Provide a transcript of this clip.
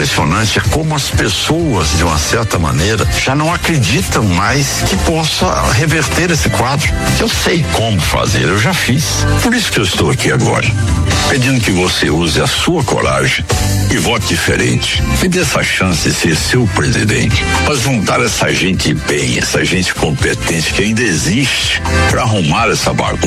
impressionante é como as pessoas, de uma certa maneira, já não acreditam mais que possa reverter esse quadro. Eu sei como fazer, eu já fiz. Por isso que eu estou aqui agora, pedindo que você use a sua coragem e vote diferente. Me dê essa chance de ser seu presidente, mas juntar essa gente bem, essa gente competente que ainda existe para arrumar essa bagunça.